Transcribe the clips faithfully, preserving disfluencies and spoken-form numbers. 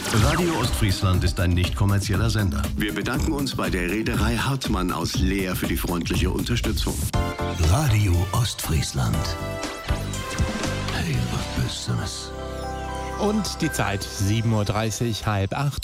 Radio Ostfriesland ist ein nicht kommerzieller Sender. Wir bedanken uns bei der Reederei Hartmann aus Leer für die freundliche Unterstützung. Radio Ostfriesland. Hey, was Besseres. Und die Zeit sieben Uhr dreißig, halb acht.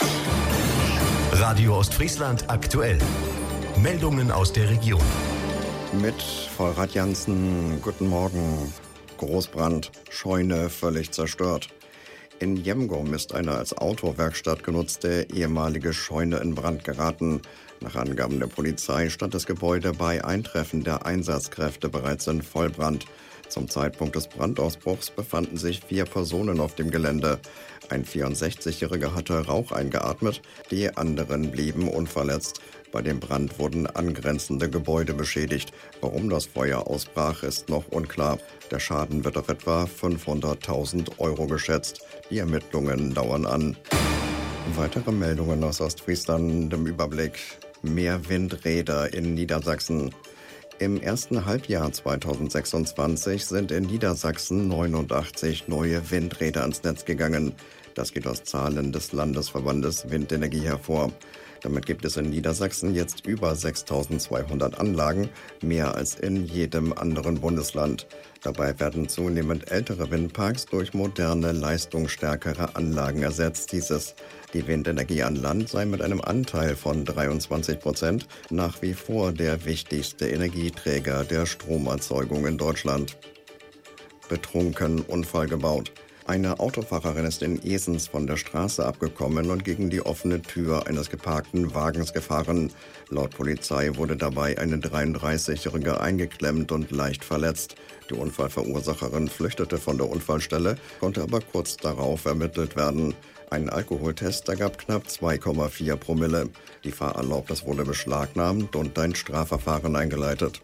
Radio Ostfriesland aktuell. Meldungen aus der Region. Mit Vollrad Jansen, guten Morgen. Großbrand, Scheune völlig zerstört. In Jemgum ist eine als Autowerkstatt genutzte ehemalige Scheune in Brand geraten. Nach Angaben der Polizei stand das Gebäude bei Eintreffen der Einsatzkräfte bereits in Vollbrand. Zum Zeitpunkt des Brandausbruchs befanden sich vier Personen auf dem Gelände. Ein vierundsechzigjähriger hatte Rauch eingeatmet, die anderen blieben unverletzt. Bei dem Brand wurden angrenzende Gebäude beschädigt. Warum das Feuer ausbrach, ist noch unklar. Der Schaden wird auf etwa fünfhunderttausend Euro geschätzt. Die Ermittlungen dauern an. Weitere Meldungen aus Ostfriesland im Überblick. Mehr Windräder in Niedersachsen. Im ersten Halbjahr zweitausendsechsundzwanzig sind in Niedersachsen neunundachtzig neue Windräder ans Netz gegangen. Das geht aus Zahlen des Landesverbandes Windenergie hervor. Damit gibt es in Niedersachsen jetzt über sechstausendzweihundert Anlagen, mehr als in jedem anderen Bundesland. Dabei werden zunehmend ältere Windparks durch moderne, leistungsstärkere Anlagen ersetzt, hieß es. Die Windenergie an Land sei mit einem Anteil von dreiundzwanzig Prozent nach wie vor der wichtigste Energieträger der Stromerzeugung in Deutschland. Betrunken Unfall gebaut. Eine Autofahrerin ist in Esens von der Straße abgekommen und gegen die offene Tür eines geparkten Wagens gefahren. Laut Polizei wurde dabei eine dreiunddreißigjährige eingeklemmt und leicht verletzt. Die Unfallverursacherin flüchtete von der Unfallstelle, konnte aber kurz darauf ermittelt werden. Ein Alkoholtest ergab knapp zwei Komma vier Promille. Die Fahrerlaubnis wurde beschlagnahmt und ein Strafverfahren eingeleitet.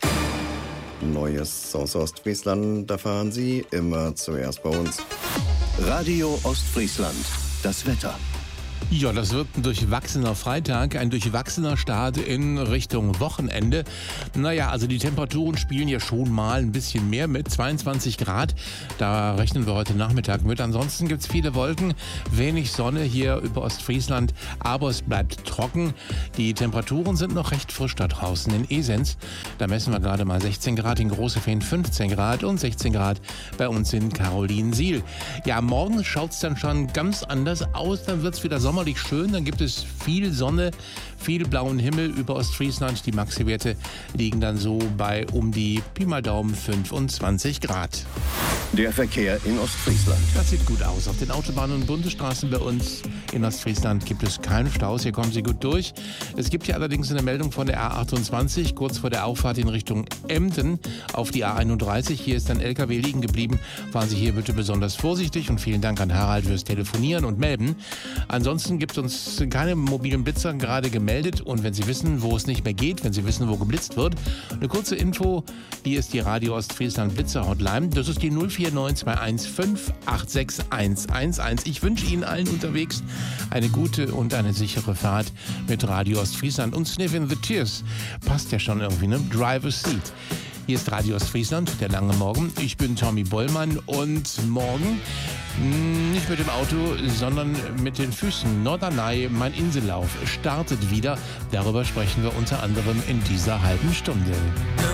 Neues aus Ostfriesland erfahren Sie immer zuerst bei uns. Radio Ostfriesland. Das Wetter. Ja, das wird ein durchwachsener Freitag, ein durchwachsener Start in Richtung Wochenende. Naja, also die Temperaturen spielen ja schon mal ein bisschen mehr mit, zweiundzwanzig Grad. Da rechnen wir heute Nachmittag mit. Ansonsten gibt es viele Wolken, wenig Sonne hier über Ostfriesland, aber es bleibt trocken. Die Temperaturen sind noch recht frisch da draußen in Esens. Da messen wir gerade mal sechzehn Grad, in Großefehn fünfzehn Grad und sechzehn Grad bei uns in Karolinsiel. Ja, morgen schaut es dann schon ganz anders aus, dann wird es wieder Sommer. Schön, dann gibt es viel Sonne, viel blauen Himmel über Ostfriesland. Die Maxi-Werte liegen dann so bei um die Pi mal Daumen fünfundzwanzig Grad. Der Verkehr in Ostfriesland. Das sieht gut aus. Auf den Autobahnen und Bundesstraßen bei uns in Ostfriesland gibt es keinen Staus. Hier kommen Sie gut durch. Es gibt hier allerdings eine Meldung von der A achtundzwanzig, kurz vor der Auffahrt in Richtung Emden auf die A einunddreißig. Hier ist ein L K W liegen geblieben. Fahren Sie hier bitte besonders vorsichtig und vielen Dank an Harald fürs Telefonieren und Melden. Ansonsten gibt es uns keine mobilen Blitzer gerade gemeldet. Und wenn Sie wissen, wo es nicht mehr geht, wenn Sie wissen, wo geblitzt wird, eine kurze Info. Hier ist die Radio Ostfriesland Blitzer Hotline. Das ist die null vier neun zwei eins fünf acht sechs eins eins eins. Ich wünsche Ihnen allen unterwegs eine gute und eine sichere Fahrt mit Radio Ostfriesland. Und Sniffin' the Tears passt ja schon irgendwie, ne? Driver's Seat. Hier ist Radio Ostfriesland, der lange Morgen. Ich bin Tommy Bollmann und morgen nicht mit dem Auto, sondern mit den Füßen. Norderney, mein Insellauf, startet wieder. Darüber sprechen wir unter anderem in dieser halben Stunde.